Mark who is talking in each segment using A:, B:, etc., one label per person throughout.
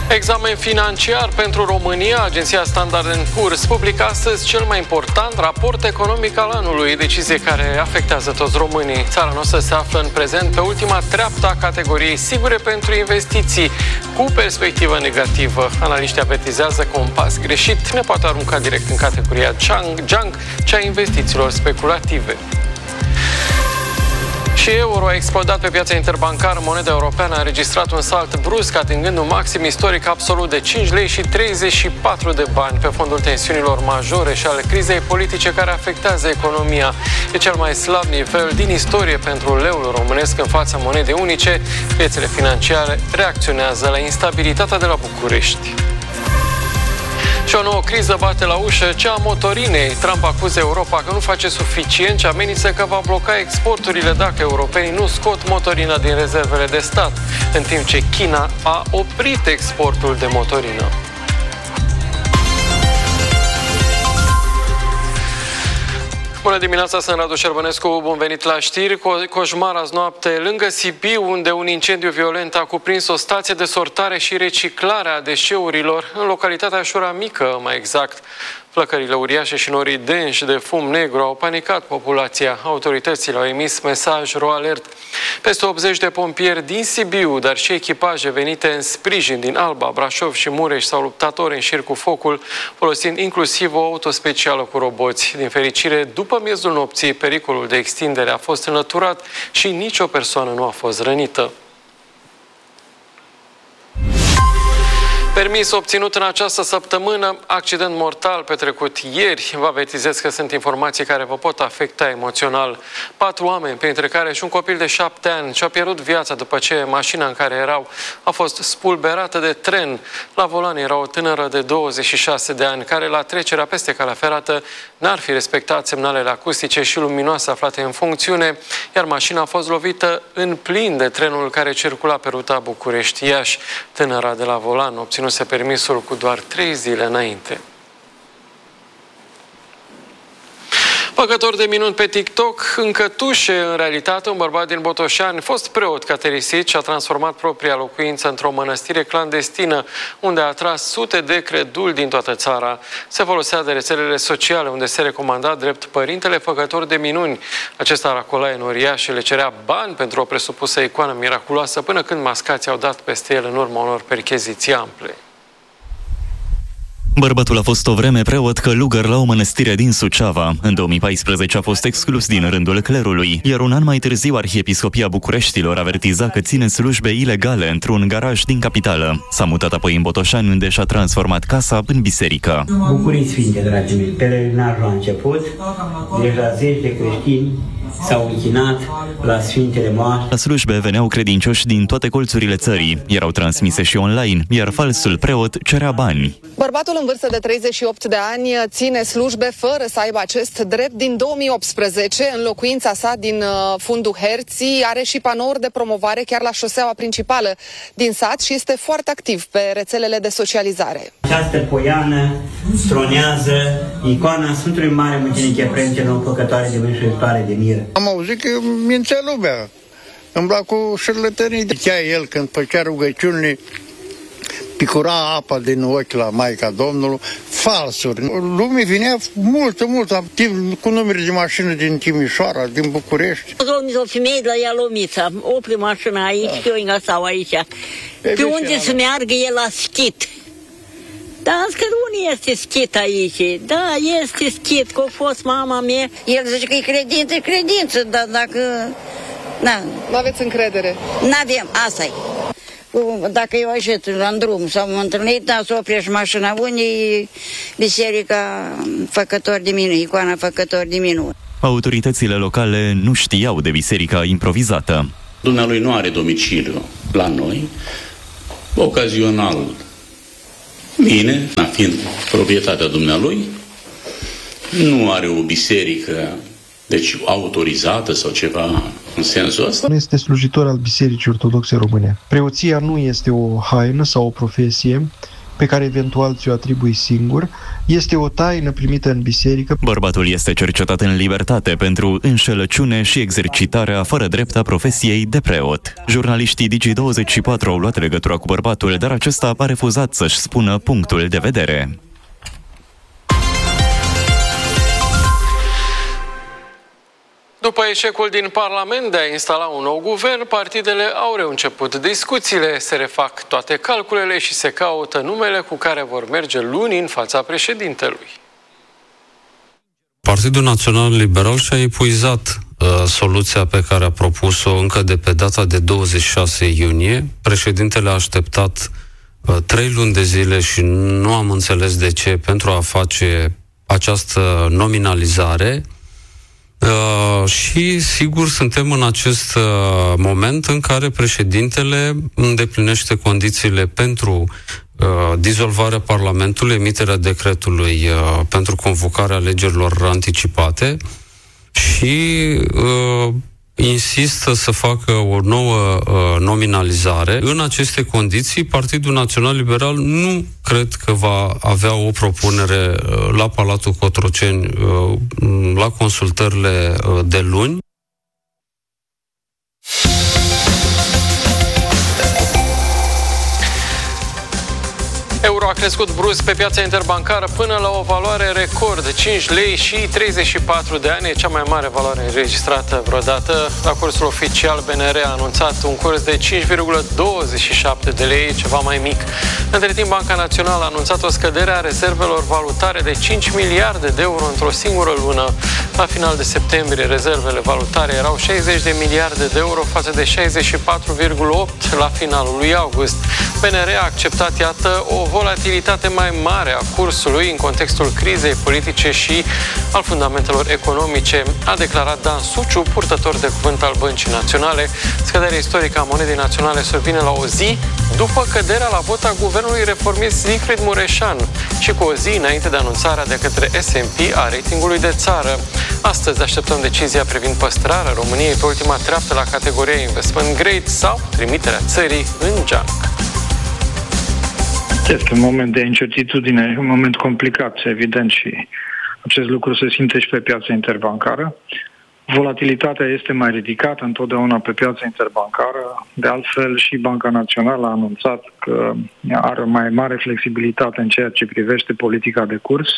A: Examen financiar pentru România. Agenția Standard & Poor's publică astăzi cel mai important raport economic al anului, decizie care afectează toți românii. Țara noastră se află în prezent pe ultima treaptă a categoriei sigure pentru investiții, cu perspectivă negativă. Analiștii avertizează că un pas greșit ne poate arunca direct în categoria junk, cea a investițiilor speculative. Și euro a explodat pe piața interbancară. Moneda europeană a înregistrat un salt brusc, atingând un maxim istoric absolut de 5 lei și 34 de bani pe fondul tensiunilor majore și ale crizei politice care afectează economia. E cel mai slab nivel din istorie pentru leul românesc în fața monedei unice. Piețele financiare reacționează la instabilitatea de la București. Și o nouă criză bate la ușă, cea a motorinei. Trump acuză Europa că nu face suficient și amenință că va bloca exporturile dacă europenii nu scot motorina din rezervele de stat, în timp ce China a oprit exportul de motorină. Bună dimineața, sunt Radu Șerbănescu, bun venit la știri. Coșmar azi noapte lângă Sibiu, unde un incendiu violent a cuprins o stație de sortare și reciclare a deșeurilor, în localitatea Șura Mică, mai exact. Flăcările uriașe și norii denși de fum negru au panicat populația. Autoritățile au emis mesaj ro-alert. Peste 80 de pompieri din Sibiu, dar și echipaje venite în sprijin din Alba, Brașov și Mureș s-au luptat ore în șir cu focul, folosind inclusiv o auto specială cu roboți. Din fericire, după miezul nopții, pericolul de extindere a fost înlăturat și nicio persoană nu a fost rănită. Permis obținut în această săptămână, accident mortal petrecut ieri. Vă avertizez că sunt informații care vă pot afecta emoțional. 4 oameni, printre care și un copil de 7 ani, și-au pierdut viața după ce mașina în care erau a fost spulberată de tren. La volan era o tânără de 26 de ani, care la trecerea peste calea ferată n-ar fi respectat semnalele acustice și luminoase aflate în funcțiune, iar mașina a fost lovită în plin de trenul care circula pe ruta București-Iași. Tânăra de la volan obținuse permisul cu doar 3 zile înainte. Făcător de minuni pe TikTok, în cătușe, în realitate, un bărbat din Botoșani, fost preot caterisit și a transformat propria locuință într-o mănăstire clandestină, unde a atras sute de creduli din toată țara. Se folosea de rețelele sociale, unde se recomanda drept părintele făcător de minuni. Acesta racolaie în uriaș și le cerea bani pentru o presupusă icoană miraculoasă, până când mascații au dat peste el în urma unor percheziții ample.
B: Bărbatul a fost o vreme preot călugăr la o mănăstire din Suceava. În 2014 a fost exclus din rândul clerului, iar un an mai târziu Arhiepiscopia Bucureștilor avertiza că ține slujbe ilegale într-un garaj din capitală. S-a mutat apoi în Botoșani, unde și-a transformat casa în biserică.
C: Bucurii sfinte, dragii mei, pelerinajul a început, deja zeci de creștini s-au închinat la sfintele moaște.
B: La slujbe veneau credincioși din toate colțurile țării, erau transmise și online, iar falsul preot cerea bani.
D: Bărbatul în vârstă de 38 de ani ține slujbe fără să aibă acest drept din 2018 în locuința sa din fundul Herții, are și panouri de promovare chiar la șoseaua principală din sat și este foarte activ pe rețelele de socializare.
C: Această poiană stronează icoana Sfântului Mare Mucenic Efrem, cel nou făcătoare de mâini și iubitoare de miră.
E: Am auzit că mințea lumea, îmbla cu șerlătănii. Zicea el când făcea rugăciunile, picura apa din ochi la Maica Domnului, falsuri. Lumea vinea mult activ cu numere de mașină din Timișoara, din București.
F: O femeie de la Ialomița, opri mașina aici, eu încă stau aici. Pe unde să meargă el la schit? Da, că nu este schit aici. Da, este schit, că a fost mama mea. El zice că e credință, dar dacă... Da.
D: Nu aveți încredere?
F: N-avem, asta-i. Dacă eu așet în drum sau m-am întâlnit, da, să oprești mașina, unde e biserica Făcător de Minuni, icoana Făcător de Minuni.
B: Autoritățile locale nu știau de biserica improvizată.
G: Dumnealui nu are domiciliu la noi, ocazional. Mine, fiind proprietatea dumnealui, nu are o biserică, deci autorizată sau ceva în sensul ăsta.
H: Nu este slujitor al Bisericii Ortodoxe Române. Preoția nu este o haină sau o profesie, pe care eventual ți-o atribui singur. Este o taină primită în biserică.
B: Bărbatul este cercetat în libertate pentru înșelăciune și exercitarea fără drept a profesiei de preot. Jurnaliștii Digi24 au luat legătura cu bărbatul, dar acesta a refuzat să-și spună punctul de vedere.
A: După eșecul din Parlament de a instala un nou guvern, partidele au reînceput discuțiile, se refac toate calculele și se caută numele cu care vor merge luni în fața președintelui.
I: Partidul Național Liberal și-a epuizat soluția pe care a propus-o încă de pe data de 26 iunie. Președintele a așteptat 3 luni de zile și nu am înțeles de ce pentru a face această nominalizare. Și sigur suntem în acest moment în care președintele îndeplinește condițiile pentru dizolvarea Parlamentului, emiterea decretului pentru convocarea alegerilor anticipate și insistă să facă o nouă nominalizare. În aceste condiții, Partidul Național Liberal nu cred că va avea o propunere la Palatul Cotroceni la consultările de luni.
A: Euro a crescut brusc pe piața interbancară până la o valoare record, 5 lei și 34 de ani, e cea mai mare valoare înregistrată vreodată. La cursul oficial, BNR a anunțat un curs de 5,27 de lei, ceva mai mic. Între timp, Banca Națională a anunțat o scădere a rezervelor valutare de 5 miliarde de euro într-o singură lună. La final de septembrie, rezervele valutare erau 60 de miliarde de euro față de 64,8 la finalul lui august. BNR a acceptat, iată, o volatilitate mai mare a cursului în contextul crizei politice și al fundamentelor economice, a declarat Dan Suciu, purtător de cuvânt al Băncii Naționale. Scăderea istorică a monedei naționale survine la o zi după căderea la vot a guvernului reformist Zicfried Mureșan și cu o zi înainte de anunțarea de către S&P a ratingului de țară. Astăzi așteptăm decizia privind păstrarea României pe ultima treaptă la categoria Investment Grade sau trimiterea țării în geanc.
J: Este un moment de incertitudine, un moment complicat, evident, și acest lucru se simte și pe piața interbancară. Volatilitatea este mai ridicată întotdeauna pe piața interbancară. De altfel, și Banca Națională a anunțat că are o mai mare flexibilitate în ceea ce privește politica de curs.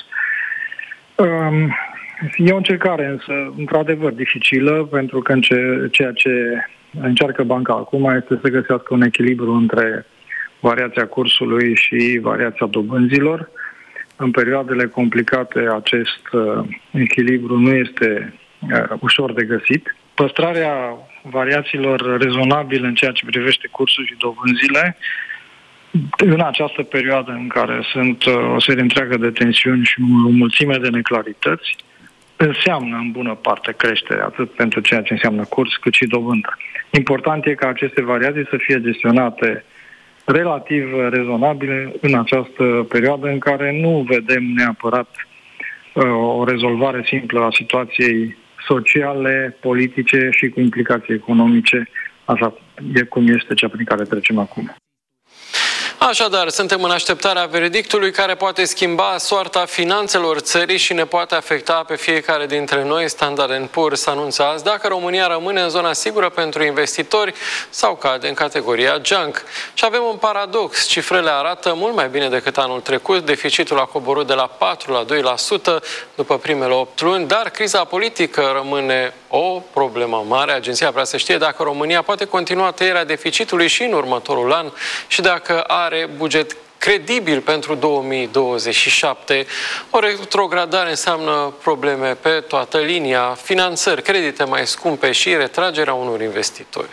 J: E o încercare, însă, într-adevăr, dificilă, pentru că ceea ce încearcă banca acum este să găsească un echilibru între variația cursului și variația dobânzilor. În perioadele complicate acest echilibru nu este ușor de găsit. Păstrarea variațiilor rezonabile în ceea ce privește cursul și dobânzile în această perioadă în care sunt o serie întreagă de tensiuni și o mulțime de neclarități înseamnă în bună parte creștere, atât pentru ceea ce înseamnă curs cât și dobândă. Important e ca aceste variații să fie gestionate relativ rezonabile în această perioadă în care nu vedem neapărat o rezolvare simplă a situației sociale, politice și cu implicații economice, așa e cum este cea prin care trecem acum.
A: Așadar, suntem în așteptarea veredictului care poate schimba soarta finanțelor țării și ne poate afecta pe fiecare dintre noi. Standard & Poor's anunță azi dacă România rămâne în zona sigură pentru investitori sau cade în categoria junk. Și avem un paradox. Cifrele arată mult mai bine decât anul trecut. Deficitul a coborât de la 4 la 2% după primele 8 luni, dar criza politică rămâne o problemă mare. Agenția vrea să știe dacă România poate continua tăierea deficitului și în următorul an și dacă are buget credibil pentru 2027. O retrogradare înseamnă probleme pe toată linia, finanțări, credite mai scumpe și retragerea unor investitori.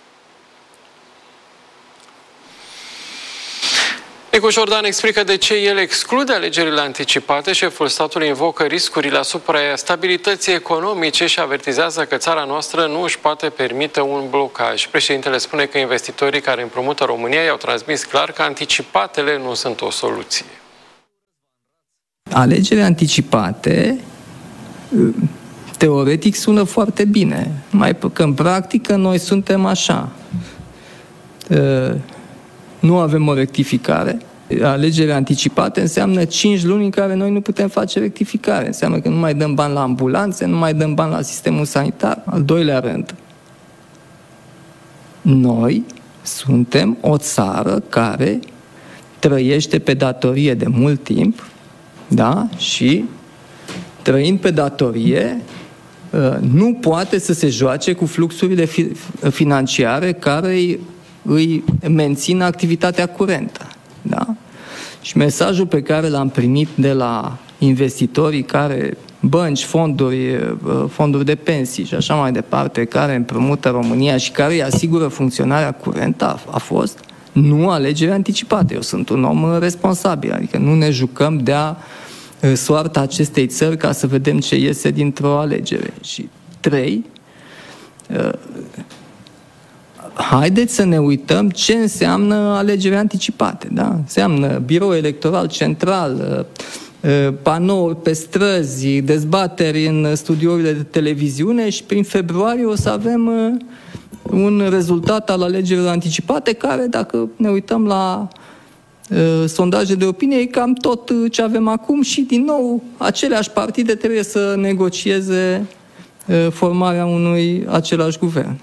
A: Nicu Jordan explică de ce el exclude alegerile anticipate. Șeful statului invocă riscurile asupra stabilității economice și avertizează că țara noastră nu își poate permite un blocaj. Președintele spune că investitorii care împrumută România i-au transmis clar că anticipatele nu sunt o soluție.
K: Alegerile anticipate teoretic sună foarte bine, mai că în practică noi suntem așa. Nu avem o rectificare Alegeri anticipate înseamnă 5 luni în care noi nu putem face rectificare. Înseamnă că nu mai dăm bani la ambulanțe, nu mai dăm bani la sistemul sanitar. Al doilea rând, noi suntem o țară care trăiește pe datorie de mult timp, da? Și trăind pe datorie, nu poate să se joace cu fluxurile financiare care îi mențin activitatea curentă. Da? Și mesajul pe care l-am primit de la investitorii care, bănci, fonduri de pensii și așa mai departe, care împrumută România și care îi asigură funcționarea curentă, a fost nu alegeri anticipate. Eu sunt un om responsabil, adică nu ne jucăm de-a soarta acestei țări ca să vedem ce iese dintr-o alegere. Și 3, haideți să ne uităm ce înseamnă alegeri anticipate. Da? Înseamnă birou electoral central, panouri pe străzi, dezbateri în studiourile de televiziune și prin februarie o să avem un rezultat al alegerilor anticipate care, dacă ne uităm la sondaje de opinie, e cam tot ce avem acum și, din nou, aceleași partide trebuie să negocieze formarea unui același guvern.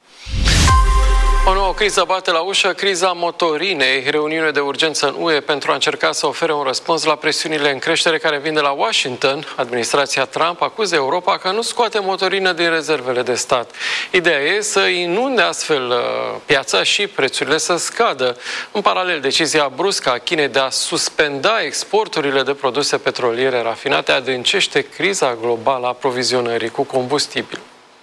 A: O nouă criză bate la ușă, criza motorinei. Reuniune de urgență în UE pentru a încerca să ofere un răspuns la presiunile în creștere care vin de la Washington. Administrația Trump acuză Europa că nu scoate motorină din rezervele de stat. Ideea e să inunde astfel piața și prețurile să scadă. În paralel, decizia bruscă a Chinei de a suspenda exporturile de produse petroliere rafinate adâncește criza globală a aprovizionării cu combustibil.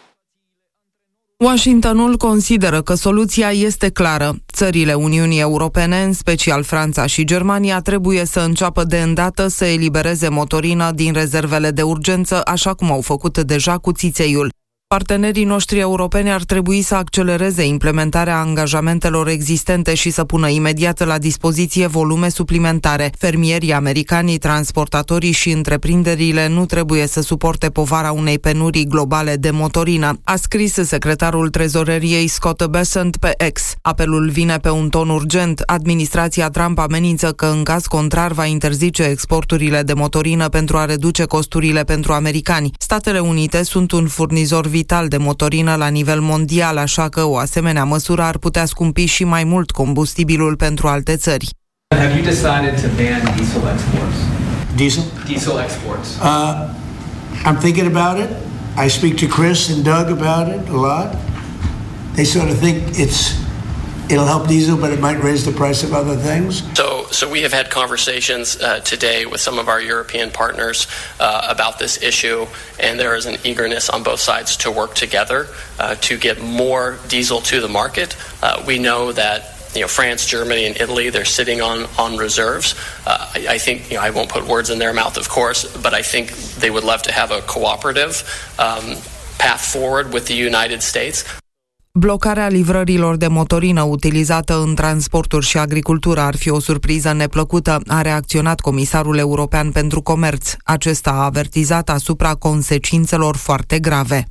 L: Washingtonul consideră că soluția este clară. Țările Uniunii Europene, în special Franța și Germania, trebuie să înceapă de îndată să elibereze motorină din rezervele de urgență, așa cum au făcut deja cu țițeiul. Partenerii noștri europeni ar trebui să accelereze implementarea angajamentelor existente și să pună imediat la dispoziție volume suplimentare. Fermierii americani, transportatorii și întreprinderile nu trebuie să suporte povara unei penurii globale de motorină, a scris secretarul trezoreriei Scott Bessent pe X. Apelul vine pe un ton urgent. Administrația Trump amenință că în caz contrar va interzice exporturile de motorină pentru a reduce costurile pentru americani. Statele Unite sunt un furnizor vital de motorină la nivel mondial, așa că o asemenea măsură ar putea scumpi și mai mult combustibilul pentru alte țări.
M: Have you decided to ban diesel exports?
N: Diesel?
M: Diesel exports.
N: I'm thinking about it. I speak to Chris and Doug about it a lot. They sort of think it'll help diesel, but it might raise the price of other things.
O: So we have had conversations today with some of our European partners about this issue, and there is an eagerness on both sides to work together to get more diesel to the market. We know that France, Germany, and Italy, they're sitting on reserves. I think I won't put words in their mouth, of course, but I think they would love to have a cooperative path forward with the United States.
L: Blocarea livrărilor de motorină utilizată în transporturi și agricultură ar fi o surpriză neplăcută, a reacționat Comisarul European pentru Comerț. Acesta a avertizat asupra consecințelor foarte grave.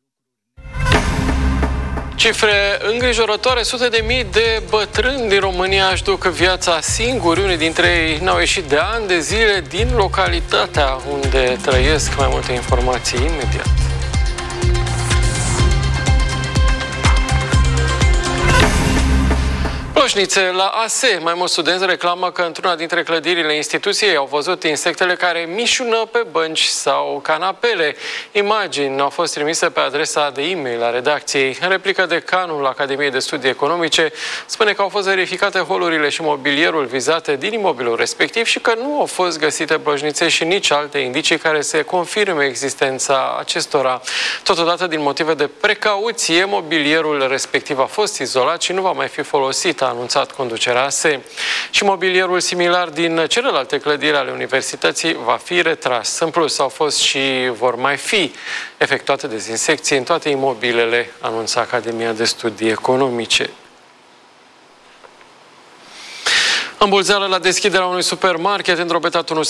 A: Cifre îngrijorătoare, sute de mii de bătrâni din România își duc viața singuri. Unii dintre ei n-au ieșit de ani de zile din localitatea unde trăiesc. Mai multe informații imediat. Ploșnițe la ASE. Mai mulți studenți reclamă că într-una dintre clădirile instituției au văzut insectele care mișună pe bănci sau canapele. Imagini au fost trimise pe adresa de e-mail a redacției. În replică, decanul Academiei de Studii Economice spune că au fost verificate holurile și mobilierul vizate din imobilul respectiv și că nu au fost găsite ploșnițe și nici alte indicii care să confirme existența acestora. Totodată, din motive de precauție, mobilierul respectiv a fost izolat și nu va mai fi folosit, a anunțat conducerea ASE. Și mobilierul similar din celelalte clădiri ale universității va fi retras. În plus, au fost și vor mai fi efectuate dezinsecții în toate imobilele, anunța Academia de Studii Economice. Îmbulzeală la deschiderea unui supermarket, îndrobetat unul